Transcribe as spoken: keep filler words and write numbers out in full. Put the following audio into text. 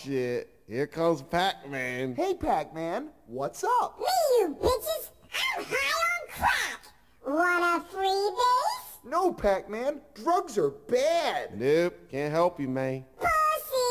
shit. Here comes Pac-Man. Hey, Pac-Man, what's up? Me, you bitches! I'm high on crack! Want a free base? No, Pac-Man, drugs are bad. Nope, can't help you, man. Bullshit!